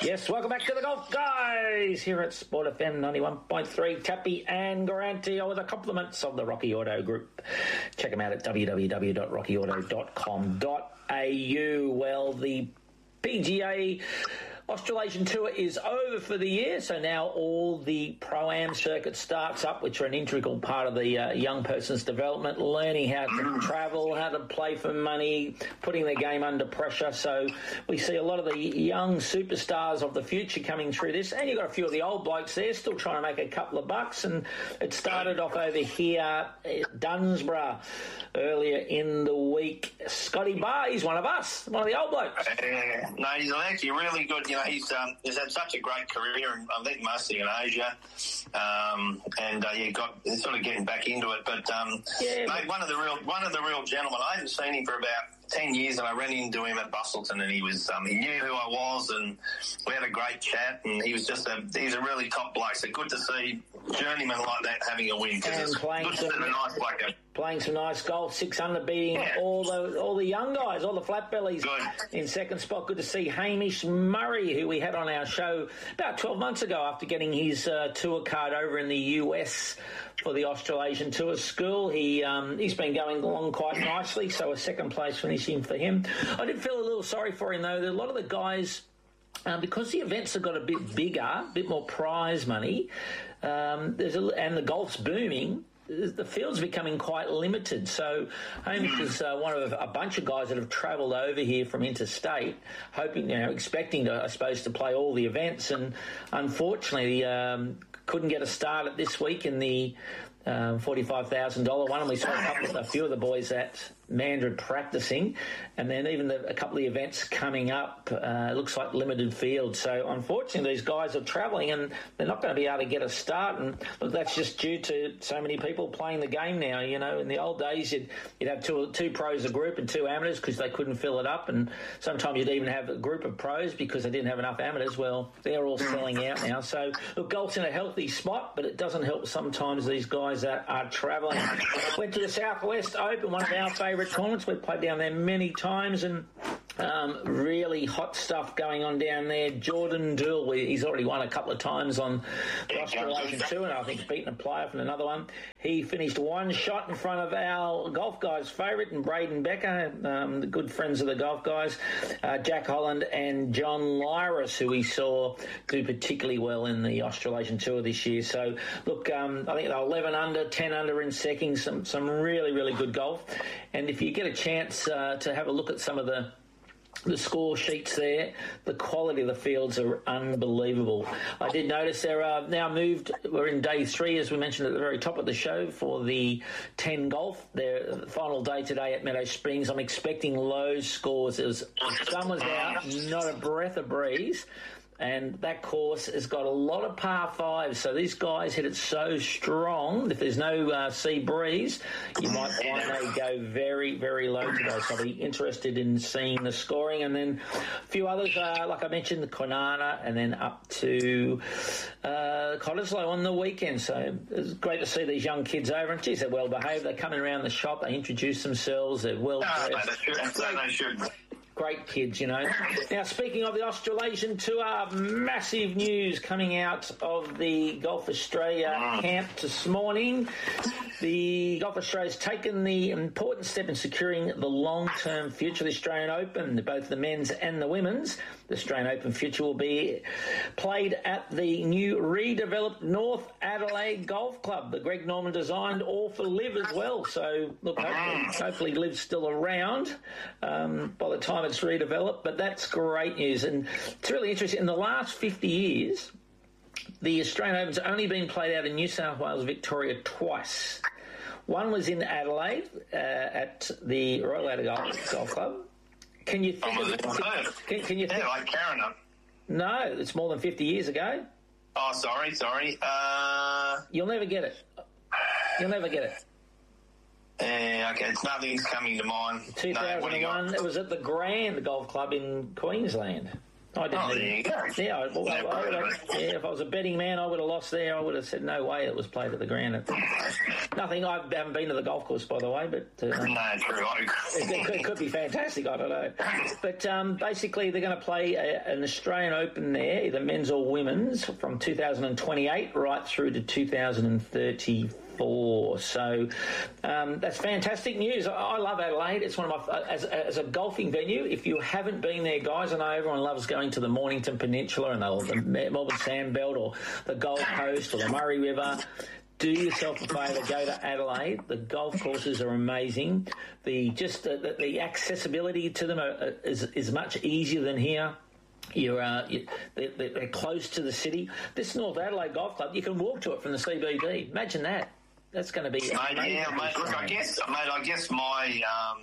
Yes, welcome back to the Golf Guys here at Sport FM 91.3. Tappy and Garanti with the compliments of the Rocky Auto Group. Check them out at www.rockyauto.com.au. Well, the PGA Australasian Tour is over for the year, so now all the Pro-Am circuit starts up, which are an integral part of the young person's development, learning how to travel, how to play for money, putting their game under pressure. So we see a lot of the young superstars of the future coming through this, and you've got a few of the old blokes there still trying to make a couple of bucks, and it started off over here at Dunsborough earlier in the week. Scotty Barr, he's one of us, one of the old blokes. No, he's actually really good. You know, he's had such a great career, and I think mostly in Asia, he's sort of getting back into it. But mate, one of the real gentlemen. I haven't seen him for about 10 years, and I ran into him at Bustleton, and he was he knew who I was, and we had a great chat, and he's a really top bloke. So good to see journeyman like that having a win, because it's good to see a nice bloke. Playing some nice golf, 6 under, beating all the young guys, all the flat bellies in second spot. Good to see Hamish Murray, who we had on our show about 12 months ago after getting his tour card over in the US for the Australasian Tour School. He's been going along quite nicely, so a second place finishing for him. I did feel a little sorry for him, though. A lot of the guys, because the events have got a bit bigger, a bit more prize money, and the golf's booming, the field's becoming quite limited. So Hamish is one of a bunch of guys that have travelled over here from interstate, hoping, expecting to, I suppose, to play all the events, and unfortunately couldn't get a start at this week in the $45,000 one, and we saw a few of the boys at Mandurah practicing, and then even a couple of the events coming up, looks like limited field. So unfortunately these guys are travelling and they're not going to be able to get a start, and look, that's just due to so many people playing the game now. In the old days you'd have two pros a group and 2 amateurs because they couldn't fill it up, and sometimes you'd even have a group of pros because they didn't have enough amateurs. Well, they're all selling out now. So look, golf's in a healthy spot, but it doesn't help sometimes these guys that are travelling. Went to the Southwest Open, one of our favourite tournaments. We've played down there many times, and really hot stuff going on down there. Jordan Dool, he's already won a couple of times on the Australasian Tour, and I think beaten a player from another one. He finished 1 shot in front of our Golf Guys favourite, and Braden Becker, the good friends of the Golf Guys, Jack Holland and John Lyris, who we saw do particularly well in the Australasian Tour this year. So look, I think they're 11 under, 10 under in secking, some really, really good golf. And if you get a chance to have a look at some of the score sheets there, the quality of the fields are unbelievable. I did notice they're now moved. We're in day 3, as we mentioned at the very top of the show, for the 10 golf. Their final day today at Meadow Springs. I'm expecting low scores. Sun was out, not a breath of breeze. And that course has got a lot of par 5s, so these guys hit it so strong. If there's no sea breeze, you might find they go very, very low today. So I'll be interested in seeing the scoring. And then a few others, like I mentioned, the Kwinana, and then up to Cottesloe on the weekend. So it's great to see these young kids over. And, geez, they're well behaved. They're coming around the shop. They introduce themselves. They're well dressed. Great kids, Now, speaking of the Australasian Tour, massive news coming out of the Golf Australia camp this morning. The Golf Australia's taken the important step in securing the long-term future of the Australian Open, both the men's and the women's. The Australian Open future will be played at the new redeveloped North Adelaide Golf Club, the Greg Norman designed, all for Liv as well. So, look, hopefully Liv's still around by the time it's redeveloped, but that's great news. And it's really interesting. In the last 50 years, the Australian Open's only been played out in New South Wales, Victoria twice. One was in Adelaide at the Royal Adelaide Golf Club. Can you think of it? Can you think? Like Karen. No, it's more than 50 years ago. Oh, sorry. You'll never get it. Yeah, okay, nothing's coming to mind. 2001, it was at the Grand Golf Club in Queensland. I didn't. There you go. Yeah, if I was a betting man, I would have lost there. I would have said no way it was played at the ground. Nothing. I haven't been to the golf course, by the way, but no, true. It could be fantastic. I don't know. But basically, they're going to play an Australian Open there, either men's or women's, from 2028 right through to 2034. So that's fantastic news. I love Adelaide. It's one of my as a golfing venue. If you haven't been there, guys, I know everyone loves going to the Mornington Peninsula and the Melbourne Sandbelt or the Gold Coast or the Murray River. Do yourself a favour, go to Adelaide. The golf courses are amazing. The accessibility to them is much easier than here. They're close to the city. This North Adelaide Golf Club, you can walk to it from the CBD. Imagine that. That's going to be amazing. Yeah, mate. Look, I guess my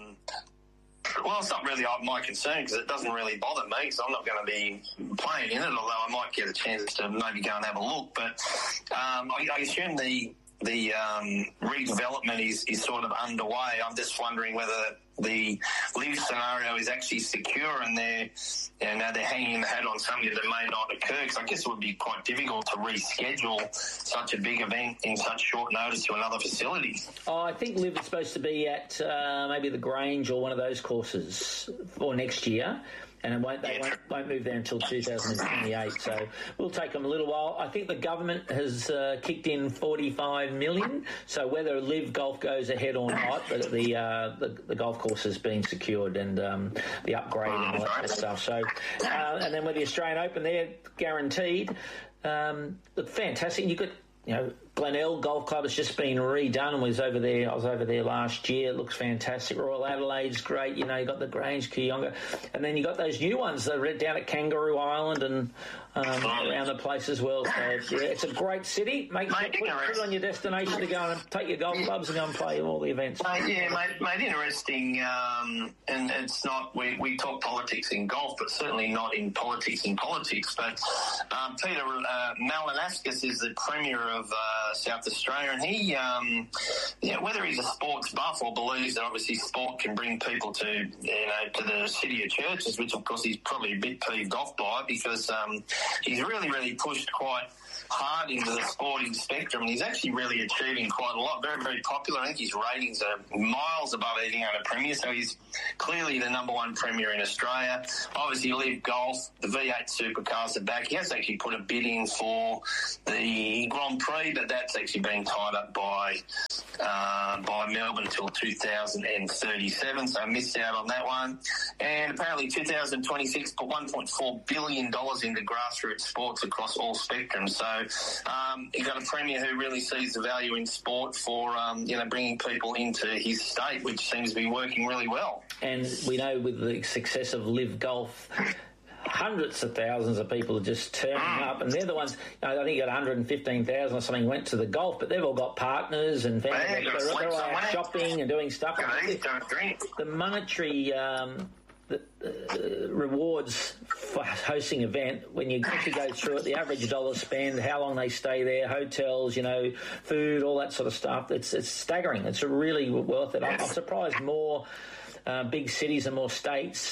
well, it's not really my concern because it doesn't really bother me because I'm not going to be playing in it, although I might get a chance to maybe go and have a look. But I assume the redevelopment is sort of underway. I'm just wondering whether the live scenario is actually secure and they're hanging the hat on something that may not occur, because I guess it would be quite difficult to reschedule such a big event in such short notice to another facility. Oh, I think live is supposed to be at maybe the Grange or one of those courses for next year. And they won't move there until 2028, so we'll take them a little while. I think the government has kicked in $45 million, so whether Live Golf goes ahead or not, but the golf course has been secured and the upgrade and all that kind of stuff. So, and then with the Australian Open, they're guaranteed. Look, fantastic. You could. Glenelg Golf Club has just been redone and was over there. I was over there last year. It looks fantastic. Royal Adelaide's great. You got the Grange, Kooyonga. And then you got those new ones that are down at Kangaroo Island and around the place as well. So, yeah, it's a great city. Put it on your destination to go and take your golf clubs and go and play all the events. Mate, interesting. And it's not, we talk politics in golf, but certainly not in politics. But Peter Malinauskas is the Premier of South Australia, and he, whether he's a sports buff or believes that obviously sport can bring people to the city of churches, which of course he's probably a bit peeved off by, because he's really pushed quite hard into the sporting spectrum, and he's actually really achieving quite a lot. Very, very popular. I think his ratings are miles above anything other premier, so he's clearly the number one premier in Australia. Obviously, Live Golf, the V8 supercars are back. He has actually put a bid in for the Grand Prix, but that's actually been tied up by Melbourne until 2037, so I missed out on that one. And apparently 2026 put $1.4 billion into grassroots sports across all spectrums. So you've got a premier who really sees the value in sport for bringing people into his state, which seems to be working really well. And we know with the success of Live Golf, hundreds of thousands of people are just turning up, and they're the ones. I think you got 115,000 or something went to the golf, but they've all got partners and families. They're all out shopping and doing stuff. The monetary rewards for hosting an event, when you actually go through it, the average dollar spend, how long they stay there, hotels, food, all that sort of stuff. It's staggering. It's really worth it. I'm surprised more big cities and more states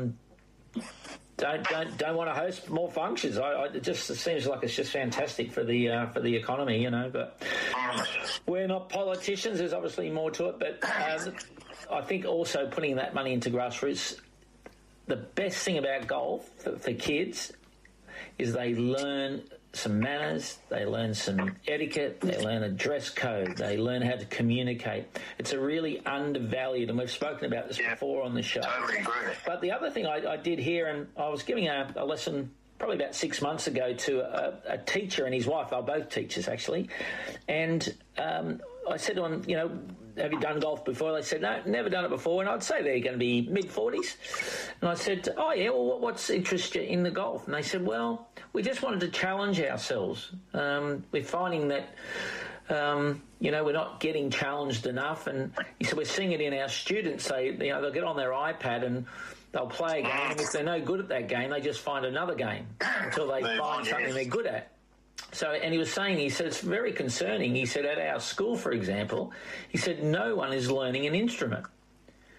don't want to host more functions. It just seems like it's just fantastic for the economy, But we're not politicians. There's obviously more to it. But I think also putting that money into grassroots, the best thing about golf for kids is they learn some manners, they learn some etiquette, they learn a dress code, they learn how to communicate. It's a really undervalued, and we've spoken about this before on the show. Totally agree. But the other thing I did hear, and I was giving a lesson probably about 6 months ago to a teacher and his wife. They're both teachers, actually. And I said to them, have you done golf before? They said, no, never done it before. And I'd say they're going to be mid-40s. And I said, oh, yeah, well, what's interest you in the golf? And they said, well, we just wanted to challenge ourselves. We're finding that, we're not getting challenged enough. And he said, we're seeing it in our students. They'll get on their iPad and they'll play a game. And if they're no good at that game, they just find another game until they find something they're good at. So, and he said, it's very concerning. He said, at our school, for example, he said, no one is learning an instrument.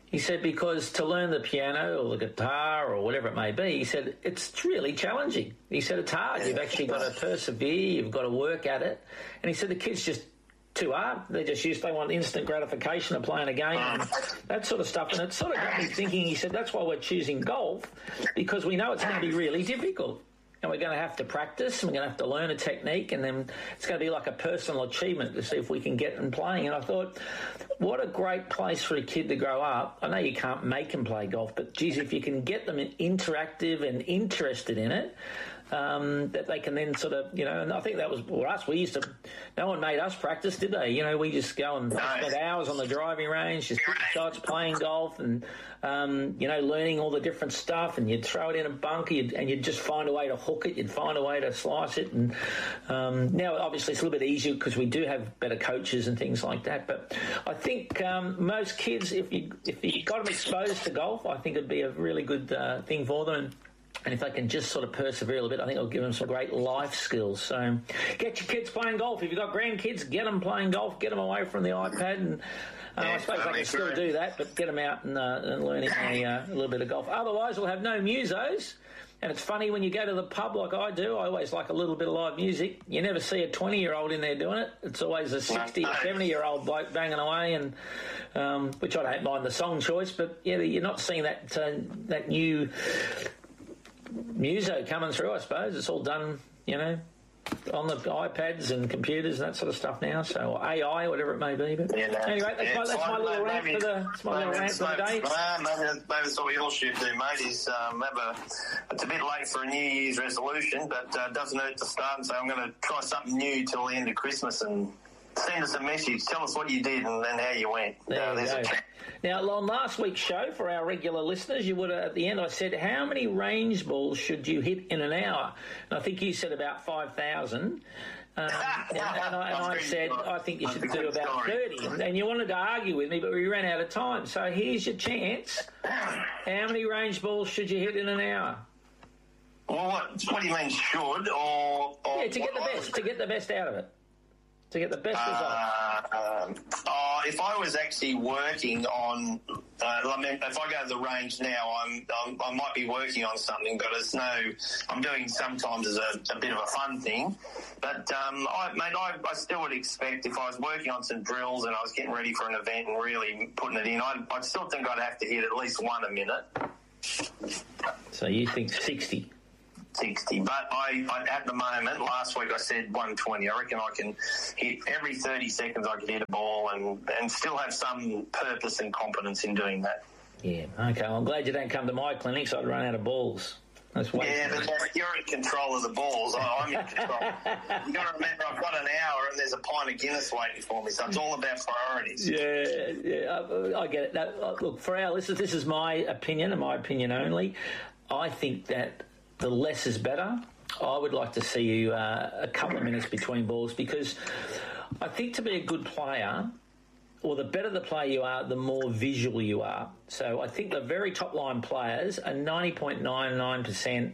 He said, because to learn the piano or the guitar or whatever it may be, he said, it's really challenging. He said, it's hard. You've actually got to persevere. You've got to work at it. And he said, the kids just too hard. They want instant gratification of playing a game and that sort of stuff. And it sort of got me thinking, he said, that's why we're choosing golf, because we know it's going to be really difficult. And we're going to have to practice, and we're going to have to learn a technique, and then it's going to be like a personal achievement to see if we can get them playing. And I thought, what a great place for a kid to grow up. I know you can't make them play golf, but, geez, if you can get them interactive and interested in it, that they can then sort of, and I think that was for us. We used to, no one made us practice, did they? We just go and spend hours on the driving range, just hitting shots, playing golf, and, learning all the different stuff, and you'd throw it in a bunker, and you'd just find a way to hook it, you'd find a way to slice it. And now, obviously, it's a little bit easier because we do have better coaches and things like that. But I think most kids, if you got them exposed to golf, I think it'd be a really good thing for them. And if they can just sort of persevere a little bit, I think it'll give them some great life skills. So get your kids playing golf. If you've got grandkids, get them playing golf. Get them away from the iPad. And I suppose they can still do that, but get them out and learning a little bit of golf. Otherwise, we'll have no musos. And it's funny, when you go to the pub like I do, I always like a little bit of live music. You never see a 20-year-old in there doing it. It's always a 60 or 70-year-old bloke banging away, and which I don't mind the song choice, but yeah, you're not seeing that new muso coming through, I suppose. It's all done, on the iPads and computers and that sort of stuff now, so AI, whatever it may be. But anyway, that's my little rant for the day. Maybe that's what we all should do, mate, is it's a bit late for a New Year's resolution, but it doesn't hurt to start and say, I'm going to try something new till the end of Christmas, and send us a message. Tell us what you did and then how you went. Now, on last week's show, for our regular listeners, you would have, at the end, I said, how many range balls should you hit in an hour? And I think you said about 5,000. And I said, I think you should do about 30. And you wanted to argue with me, but we ran out of time. So here's your chance. How many range balls should you hit in an hour? Well, what do you mean, should? Or to get the best out of it. To get the best result. If I was actually working on, if I go to the range now, I might be working on something, but I'm doing sometimes as a bit of a fun thing. But I still would expect, if I was working on some drills and I was getting ready for an event and really putting it in, I'd still think I'd have to hit at least one a minute. So you think 60? 60, but I at the moment, last week I said 120. I reckon I can hit every 30 seconds. I can hit a ball and still have some purpose and competence in doing that. Yeah, okay. Well, I'm glad you don't come to my clinic, so I'd run out of balls. That's but you're in control of the balls. I'm in control. You've got to remember, I've got an hour and there's a pint of Guinness waiting for me, so it's all about priorities. Yeah, I get it. Now, look, for our listeners, this is my opinion and my opinion only. I think that the less is better. I would like to see you a couple of minutes between balls, because I think to be a good player, or the better the player you are, the more visual you are. So I think the very top line players are 90.99%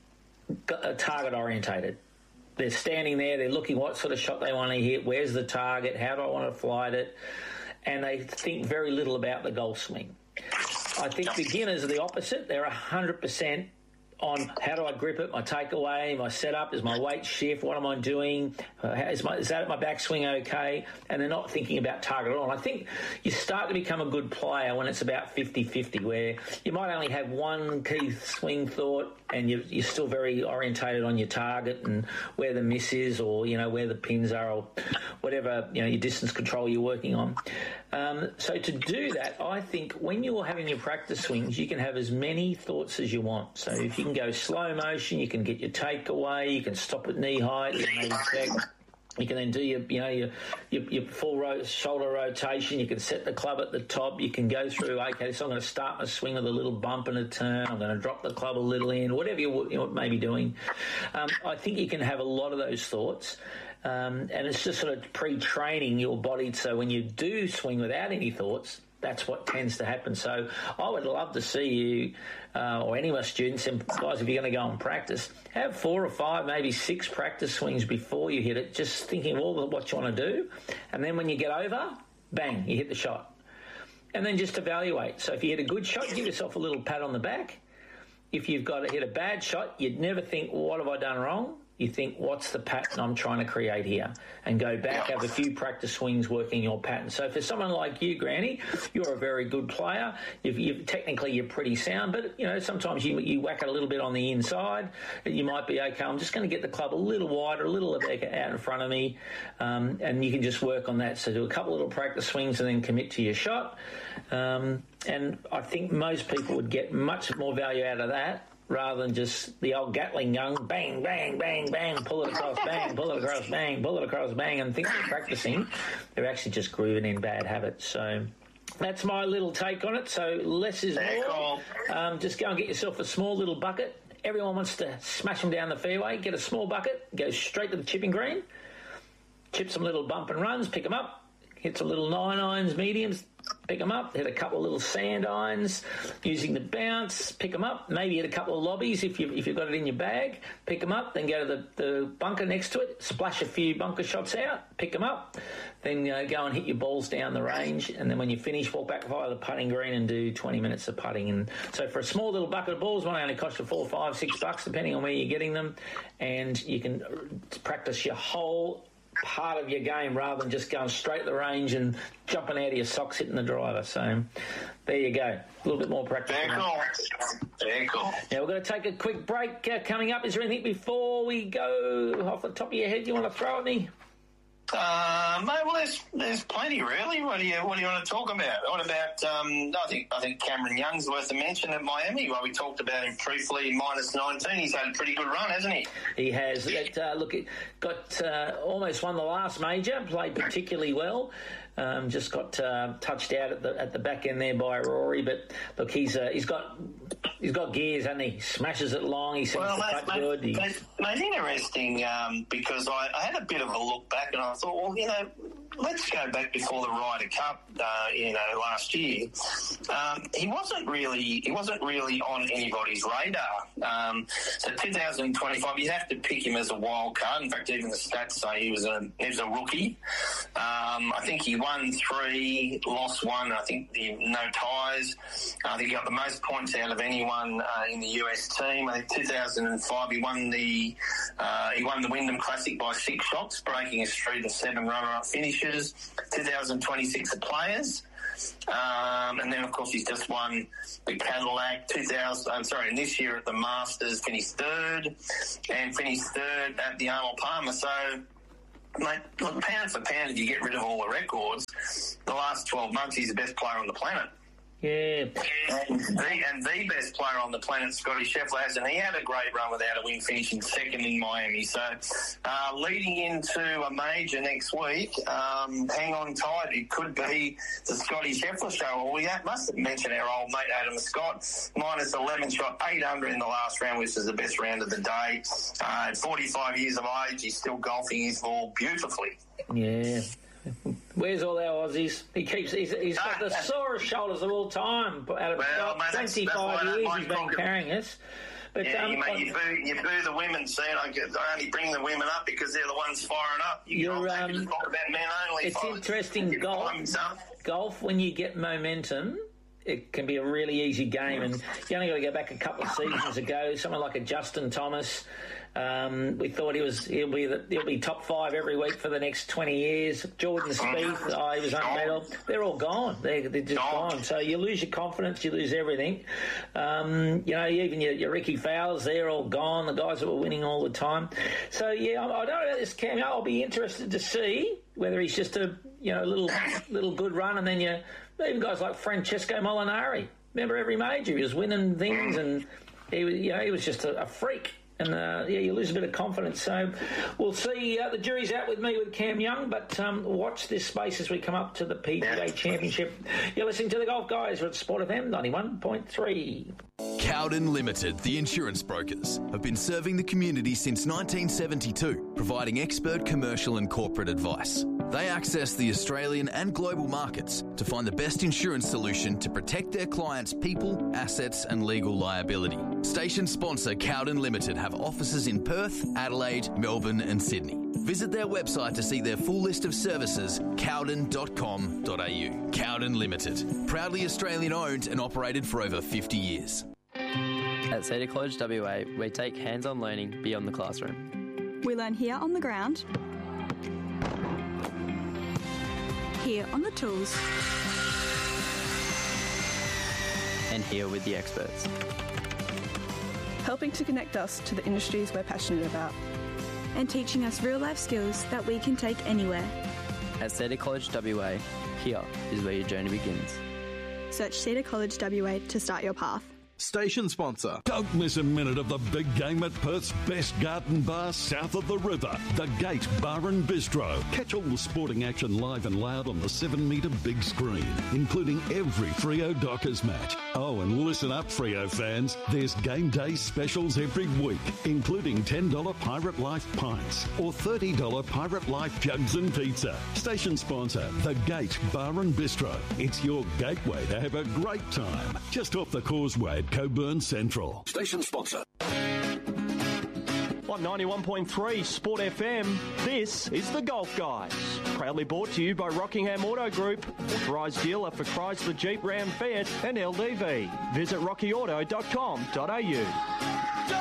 target orientated. They're standing there, they're looking what sort of shot they want to hit, where's the target, how do I want to flight it, and they think very little about the golf swing. I think beginners are the opposite. They're 100% on how do I grip it, my takeaway, my setup, is my weight shift, what am I doing, is that my backswing okay, and they're not thinking about target at all. And I think you start to become a good player when it's about 50-50, where you might only have one key swing thought and you're still very orientated on your target and where the miss is, or, where the pins are, or whatever, your distance control you're working on. So to do that, I think when you're having your practice swings, you can have as many thoughts as you want. So if you can go slow motion, you can get your takeaway, you can stop at knee height, you can then do your full shoulder rotation, you can set the club at the top, you can go through, okay, so I'm going to start my swing with a little bump and a turn, I'm going to drop the club a little in, whatever you may be doing. I think you can have a lot of those thoughts. And it's just sort of pre-training your body, so when you do swing without any thoughts, that's what tends to happen. So I would love to see you, or any of my students, and guys, if you're going to go and practice, have 4 or 5, maybe 6 practice swings before you hit it, just thinking of all what you want to do. And then when you get over, bang, you hit the shot. and then just evaluate. So if you hit a good shot, give yourself a little pat on the back. If you've got to hit a bad shot, you'd never think, what have I done wrong? You think, what's the pattern I'm trying to create here? And go back, have a few practice swings working your pattern. So for someone like you, Granny, you're a very good player. Technically, you're pretty sound, but, sometimes you whack it a little bit on the inside. You might be, okay, I'm just going to get the club a little wider, a little out in front of me, and you can just work on that. So do a couple of little practice swings and then commit to your shot. And I think most people would get much more value out of that rather than just the old Gatling gun, bang, bang, bang, bang, pull it across, bang, pull it across, bang, pull it across, bang, and think they're practicing. They're actually just grooving in bad habits. So that's my little take on it. So less is more. Just go and get yourself a small little bucket. Everyone wants to smash them down the fairway. Get a small bucket, go straight to the chipping green, chip some little bump and runs, pick them up, hit some little 9-irons, mediums, pick them up, hit a couple of little sand irons using the bounce, pick them up, maybe hit a couple of lobbies if you've got it in your bag, pick them up, then go to the bunker next to it, splash a few bunker shots out, pick them up, then go and hit your balls down the range, and then when you finish, walk back via the putting green and do 20 minutes of putting. And so for a small little bucket of balls, one only costs you $4, $5, $6, depending on where you're getting them, and you can practice your whole part of your game rather than just going straight to the range and jumping out of your socks hitting the driver. So there you go. A little bit more practice. Very cool. Now we're going to take a quick break coming up. Is there anything before we go off the top of your head you want to throw at me? Mate, well, there's plenty really. What do you want to talk about? What about? I think Cameron Young's worth a mention at Miami. Well, we talked about him briefly. -19. He's had a pretty good run, hasn't he? He has. Got almost won the last major. Played particularly well. Just got touched out at the back end there by Rory. But look, he's got gears, hasn't he? Smashes it long. He seems to cut good. It's interesting because I had a bit of a look back and I thought, well, let's go back before the Ryder Cup, last year. He wasn't really on anybody's radar. So 2025, you have to pick him as a wild card. In fact, even the stats say he was a rookie. I think he won 3, lost 1. I think no ties. I think he got the most points out of anyone in the US team. I think 2005 he won the Wyndham Classic by 6 shots, breaking a streak of 7 runner-up finishes. 2026 the Players. And then, of course, he's just won the Cadillac and this year at the Masters finished third at the Arnold Palmer. So, mate, look, pound for pound, if you get rid of all the records, the last 12 months he's the best player on the planet. Yeah. And the best player on the planet, Scotty Scheffler, hasn't he had a great run without a win, finishing second in Miami. So leading into a major next week, hang on tight. It could be the Scotty Scheffler show. Well, we must mention our old mate Adam Scott, -11, shot 8 under in the last round, which is the best round of the day. At 45 years of age, he's still golfing his ball beautifully. Yeah. Where's all our Aussies? He's got the sorest shoulders of all time. Out of 25 years he's been carrying us. But, you boo the women, see, I only bring the women up because they're the ones firing up. You can talk about men only. It's interesting, golf, when you get momentum, it can be a really easy game, and you only got to go back a couple of seasons ago. Someone like a Justin Thomas, we thought he'll be top 5 every week for the next 20 years. Jordan Spieth, he was unbeatable. They're all gone. They're just gone. So you lose your confidence, you lose everything. Even your Ricky Fowlers, they're all gone. The guys that were winning all the time. So yeah, I don't know about this cameo. I'll be interested to see whether he's just a little good run, and then even guys like Francesco Molinari. Remember every major he was winning things, and he was just a freak. And, you lose a bit of confidence. So we'll see. The jury's out with me with Cam Young, but watch this space as we come up to the PGA Championship. You're listening to The Golf Guys. We're at Sport FM 91.3. Cowden Limited, the insurance brokers, have been serving the community since 1972. providing expert commercial and corporate advice. They access the Australian and global markets to find the best insurance solution to protect their clients' people, assets and legal liability. Station sponsor Cowden Limited have offices in Perth, Adelaide, Melbourne and Sydney. Visit their website to see their full list of services, cowden.com.au. Cowden Limited, proudly Australian owned and operated for over 50 years. At Cedar College WA, we take hands-on learning beyond the classroom. We learn here on the ground, here on the tools, and here with the experts, helping to connect us to the industries we're passionate about, and teaching us real-life skills that we can take anywhere. At Cedar College WA, here is where your journey begins. Search Cedar College WA to start your path. Station sponsor. Don't miss a minute of the big game at Perth's best garden bar south of the river, The Gate Bar and Bistro. Catch all the sporting action live and loud on the 7-metre big screen, including every Freo Dockers match. Oh, and listen up, Freo fans. There's game day specials every week, including $10 Pirate Life pints or $30 Pirate Life jugs and pizza. Station sponsor, The Gate Bar and Bistro. It's your gateway to have a great time. Just off the Causeway, Coburn Central. Station sponsor. On 91.3 Sport FM, this is The Golf Guys. Proudly brought to you by Rockingham Auto Group, authorised dealer for Chrysler, Jeep, Ram, Fiat and LDV. Visit rockyauto.com.au.